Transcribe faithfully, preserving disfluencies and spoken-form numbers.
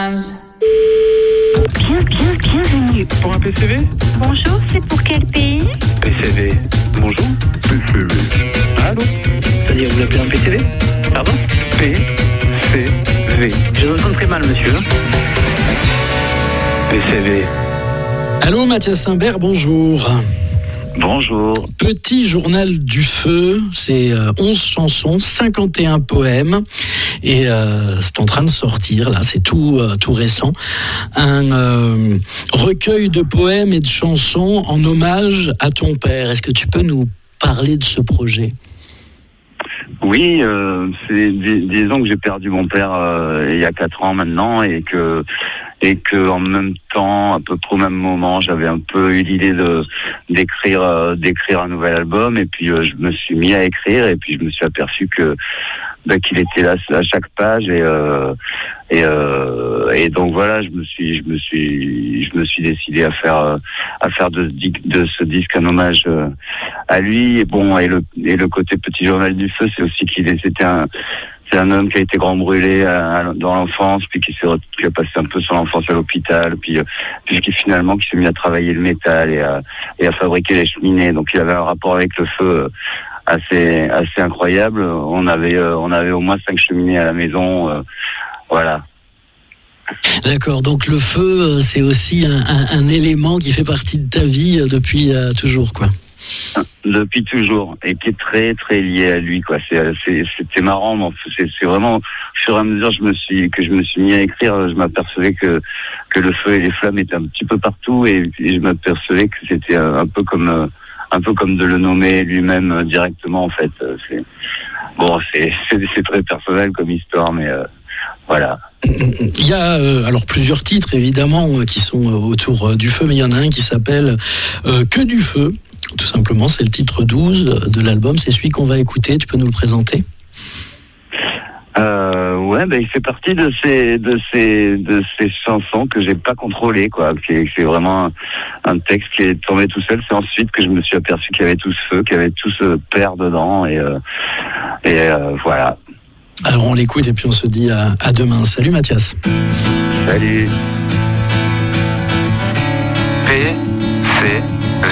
sometimes. Bien, bien, bienvenue. Pour un P C V? Bonjour, c'est pour quel pays? P C V. Bonjour. P C V. Allô? C'est-à-dire, vous appelez un P C V? Pardon? P C V. Je vous entends très mal, monsieur. P C V. Allô, Mathias Simbert, bonjour. Bonjour. Petit journal du feu, c'est euh, onze chansons, cinquante et un poèmes, et euh, c'est en train de sortir, là, c'est tout, euh, tout récent, un euh, recueil de poèmes et de chansons en hommage à ton père. Est-ce que tu peux nous parler de ce projet ? Oui, euh, c'est, dis, disons que j'ai perdu mon père euh, il y a quatre ans maintenant, et que et que en même temps, à peu près au même moment, j'avais un peu eu l'idée de d'écrire euh, d'écrire un nouvel album, et puis euh, je me suis mis à écrire, et puis je me suis aperçu que bah, qu'il était là à chaque page, et euh, et euh, et donc voilà, je me suis je me suis je me suis décidé à faire à faire de, de ce disque un hommage à lui. Et bon, et le et le côté petit journal du feu, c'est aussi qu'il est, c'était un c'est un homme qui a été grand brûlé à, à, dans l'enfance, puis qui s'est qui a passé un peu son enfance à l'hôpital, puis euh, puis qui finalement qui s'est mis à travailler le métal et à et à fabriquer les cheminées. Donc il avait un rapport avec le feu assez assez incroyable. On avait euh, on avait au moins cinq cheminées à la maison, euh, voilà. D'accord, donc le feu, c'est aussi un, un, un élément qui fait partie de ta vie depuis euh, toujours, quoi. Depuis toujours, et qui est très très lié à lui, quoi. C'est, c'est, c'était marrant, mais c'est, c'est vraiment, au fur et à mesure je me suis, que je me suis mis à écrire, je m'apercevais que que le feu et les flammes étaient un petit peu partout, et, et je m'apercevais que c'était un peu comme un peu comme de le nommer lui-même directement, en fait. C'est bon, c'est c'est, c'est très personnel comme histoire, mais euh, voilà. Il y a euh, alors plusieurs titres évidemment euh, qui sont euh, autour euh, du feu, mais il y en a un qui s'appelle euh, Que du feu, tout simplement. C'est le titre douze de l'album, c'est celui qu'on va écouter. Tu peux nous le présenter ? Euh, ouais, ben il fait partie de ces de ces de ces chansons que j'ai pas contrôlées, quoi. C'est, c'est vraiment un, un texte qui est tombé tout seul. C'est ensuite que je me suis aperçu qu'il y avait tout ce feu, qu'il y avait tout ce père dedans, et euh, et euh, voilà. Alors on l'écoute et puis on se dit à, à demain. Salut Mathias. Salut. P C V.